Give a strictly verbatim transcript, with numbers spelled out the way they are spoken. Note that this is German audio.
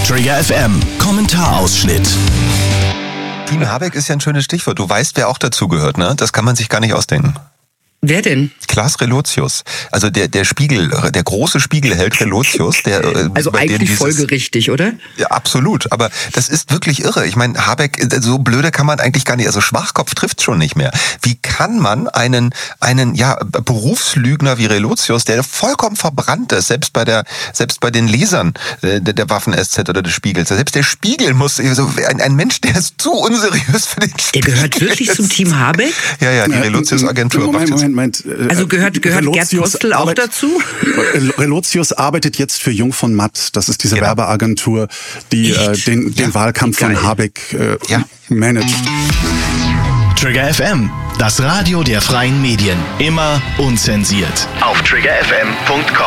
Trigger F M, Kommentarausschnitt. Team Habeck ist ja ein schönes Stichwort. Du weißt, wer auch dazugehört, ne? Das kann man sich gar nicht ausdenken. Wer denn? Klaas Relotius. Also der, der Spiegel, der große Spiegelheld Relotius. Der, also bei eigentlich dieses, folgerichtig, oder? Ja, absolut. Aber das ist wirklich irre. Ich meine, Habeck, so blöde kann man eigentlich gar nicht, also Schwachkopf trifft schon nicht mehr. Wie kann man einen, einen, ja, Berufslügner wie Relotius, der vollkommen verbrannt ist, selbst bei der, selbst bei den Lesern der, der Waffen-S Z oder des Spiegels, selbst der Spiegel muss, also ein, ein Mensch, der ist zu unseriös für den Spiegel. Der gehört wirklich zum Team Habeck? Ja, ja, die Relotius-Agentur. Moment, Moment, Moment. Also gehört, gehört Gerd Kostel auch dazu? Relotius arbeitet jetzt für Jung von Matt. Das ist diese genau. Werbeagentur, die äh, den, den ja, Wahlkampf von Habeck äh, ja. managt. Trigger F M, das Radio der freien Medien. Immer unzensiert. Auf trigger f m punkt com